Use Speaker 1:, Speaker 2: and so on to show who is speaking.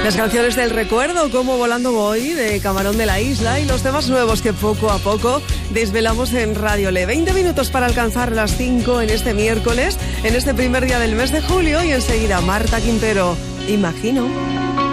Speaker 1: Las canciones del recuerdo, como Volando Voy, de Camarón de la Isla, y los temas nuevos que poco a poco desvelamos en Radio Le. 20 minutos para alcanzar las 5 en este miércoles, en este primer día del mes de julio, y enseguida Marta Quintero, Imagino.